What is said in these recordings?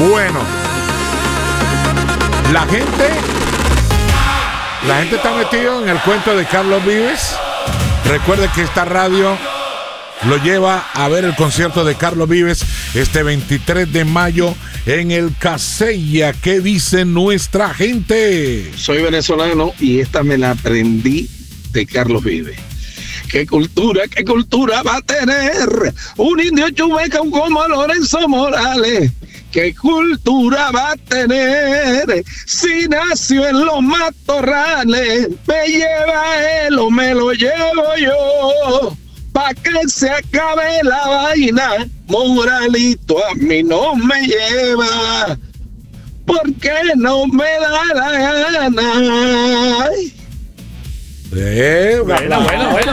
Bueno, la gente está metida en el cuento de Carlos Vives. Recuerde que esta radio lo lleva a ver el concierto de Carlos Vives este 23 de mayo en el Casella. ¿Qué dice nuestra gente? Soy venezolano y esta me la aprendí de Carlos Vives. ¿Qué cultura va a tener un indio chumeca como Lorenzo Morales? ¿Qué cultura va a tener si nació en los matorrales? ¿Me lleva él o me lo llevo yo? Pa' que se acabe la vaina, Moralito a mí no me lleva, porque no me da la gana. Ay. Bueno.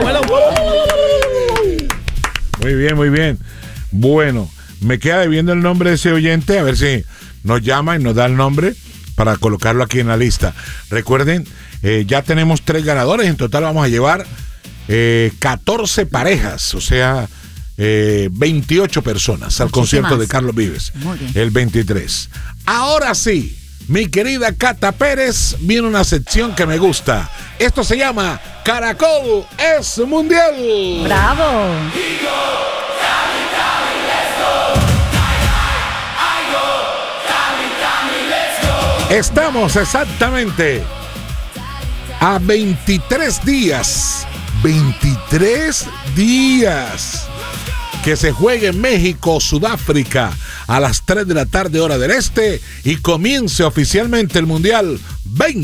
Muy bien. Bueno, me queda debiendo el nombre de ese oyente, a ver si nos llama y nos da el nombre para colocarlo aquí en la lista. Recuerden, ya tenemos 3 ganadores, en total vamos a llevar 14 parejas, o sea, 28 personas al concierto de Carlos Vives el 23. Ahora sí, mi querida Cata Pérez, viene una sección que me gusta. Esto se llama Caracol es Mundial. ¡Bravo! Estamos exactamente a 23 días que se juegue en México, Sudáfrica a las 3 de la tarde hora del este y comience oficialmente el Mundial 20.